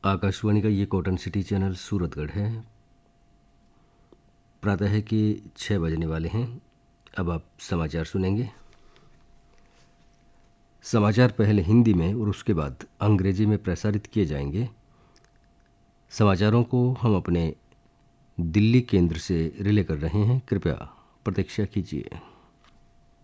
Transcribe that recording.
आकाशवाणी का ये cotton city channel Suratgarh है। प्रातः के 6 बजने वाले हैं। अब आप समाचार सुनेंगे। समाचार पहले हिंदी में और उसके बाद अंग्रेजी में प्रसारित किए जाएंगे। समाचारों को हम अपने दिल्ली केंद्र से रिले कर रहे हैं। कृपया प्रतीक्षा कीजिए।